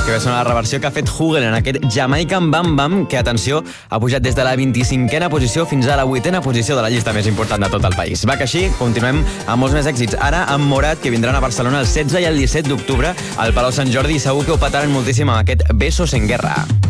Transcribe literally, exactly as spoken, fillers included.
Que va sonar la reversió que ha fet Hugel en aquest Jamaican Bam Bam, que, atenció, ha pujat des de la vint-i-cinquena posició fins a la vuitena posició de la llista més important de tot el país. Va que així, continuem amb molts més èxits. Ara amb Morat, que vindran a Barcelona el setze i el disset d'octubre al Palau Sant Jordi, i segur que ho petaran moltíssim amb aquest Besos en Guerra.